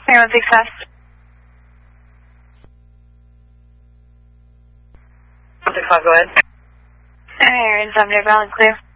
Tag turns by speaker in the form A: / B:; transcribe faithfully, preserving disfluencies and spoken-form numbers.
A: Clear one six five. one six five, go ahead. Aaron seven eight, valid clear.